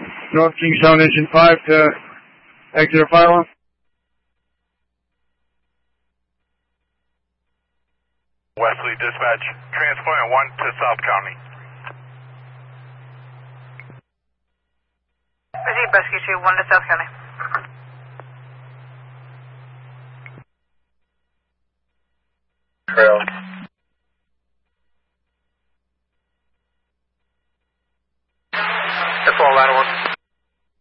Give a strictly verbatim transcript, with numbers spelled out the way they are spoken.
North Kingstown Engine five to exit your fire alarm. Wesley Dispatch, transporting one to South County. Receive Rescue two, one to South County. Trail.